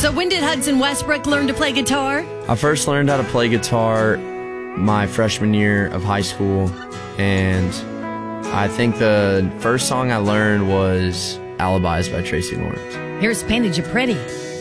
So when did Hudson Westbrook learn to play guitar? I first learned how to play guitar my freshman year of high school, and I think the first song I learned was Alibis by Tracy Lawrence. Here's Painted You Pretty.